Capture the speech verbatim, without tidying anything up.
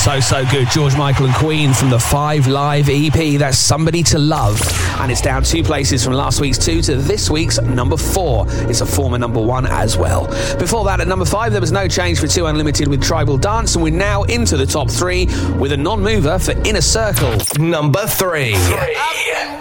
So, so good. George Michael and Queen from the Five Live E P. That's Somebody to Love. And it's down two places from last week's two to this week's number four. It's a former number one as well. Before that, at number five, there was no change for Two Unlimited with Tribal Dance. And we're now into the top three with a non-mover for Inner Circle. Number three. three.